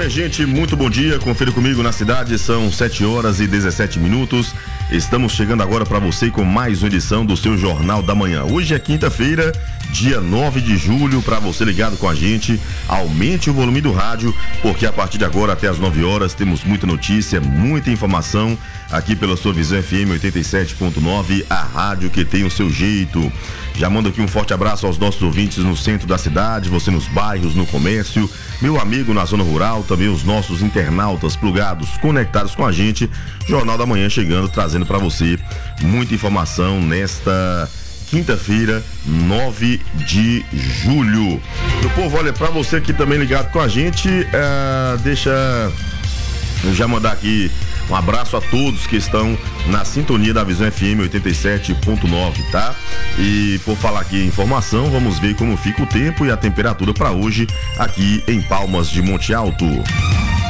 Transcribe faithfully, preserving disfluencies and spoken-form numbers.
minha gente, muito bom dia. Confira comigo na cidade, são sete horas e dezessete minutos. Estamos chegando agora para você com mais uma edição do seu Jornal da Manhã. Hoje é quinta-feira, dia nove de julho. Para você ligado com a gente, aumente o volume do rádio, porque a partir de agora até as nove horas temos muita notícia, muita informação aqui pela sua Visão F M oitenta e sete ponto nove, a rádio que tem o seu jeito. Já mando aqui um forte abraço aos nossos ouvintes no centro da cidade, você nos bairros, no comércio, meu amigo na zona rural, também os nossos internautas plugados, conectados com a gente. Jornal da Manhã chegando, trazendo para você muita informação nesta quinta-feira, nove de julho. Meu povo, olha, para você aqui também ligado com a gente, uh, deixa eu já mandar aqui um abraço a todos que estão na sintonia da Visão F M oitenta e sete ponto nove, tá? E por falar aqui em informação, vamos ver como fica o tempo e a temperatura para hoje aqui em Palmas de Monte Alto.